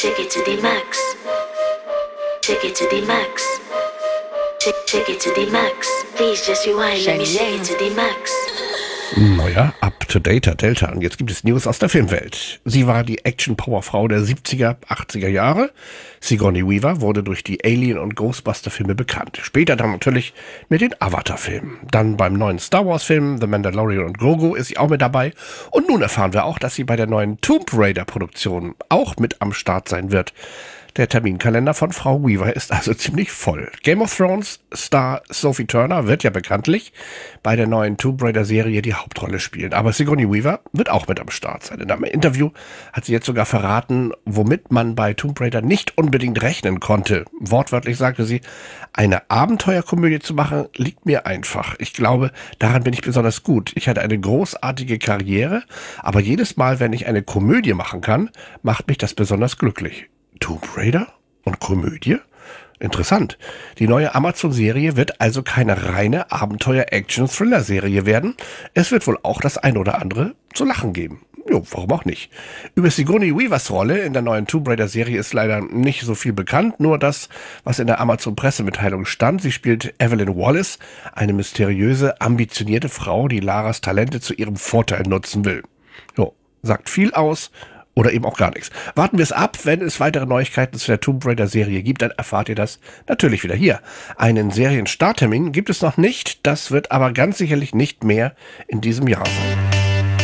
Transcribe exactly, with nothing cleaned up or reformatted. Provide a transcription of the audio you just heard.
Take it to the max. Take it to the max. Take, take it to the max. Please just rewind. Let me take it to the max. Neuer Up-to-Dater Delta. Und jetzt gibt es News aus der Filmwelt. Sie war die Action-Power-Frau der siebziger, achtziger Jahre. Sigourney Weaver wurde durch die Alien- und Ghostbuster-Filme bekannt. Später dann natürlich mit den Avatar-Filmen. Dann beim neuen Star Wars-Film The Mandalorian und Grogu ist sie auch mit dabei. Und nun erfahren wir auch, dass sie bei der neuen Tomb Raider-Produktion auch mit am Start sein wird. Der Terminkalender von Frau Weaver ist also ziemlich voll. Game of Thrones Star Sophie Turner wird ja bekanntlich bei der neuen Tomb Raider Serie die Hauptrolle spielen. Aber Sigourney Weaver wird auch mit am Start sein. In einem Interview hat sie jetzt sogar verraten, womit man bei Tomb Raider nicht unbedingt rechnen konnte. Wortwörtlich sagte sie, eine Abenteuerkomödie zu machen, liegt mir einfach. Ich glaube, daran bin ich besonders gut. Ich hatte eine großartige Karriere, aber jedes Mal, wenn ich eine Komödie machen kann, macht mich das besonders glücklich. Tomb Raider und Komödie? Interessant. Die neue Amazon-Serie wird also keine reine Abenteuer-Action-Thriller-Serie werden. Es wird wohl auch das ein oder andere zu lachen geben. Jo, warum auch nicht. Über Sigourney Weavers Rolle in der neuen Tomb Raider-Serie ist leider nicht so viel bekannt. Nur das, was in der Amazon-Pressemitteilung stand. Sie spielt Evelyn Wallace, eine mysteriöse, ambitionierte Frau, die Laras Talente zu ihrem Vorteil nutzen will. Jo, sagt viel aus. Oder eben auch gar nichts. Warten wir es ab. Wenn es weitere Neuigkeiten zu der Tomb Raider Serie gibt, dann erfahrt ihr das natürlich wieder hier. Einen Serienstarttermin gibt es noch nicht. Das wird aber ganz sicherlich nicht mehr in diesem Jahr sein.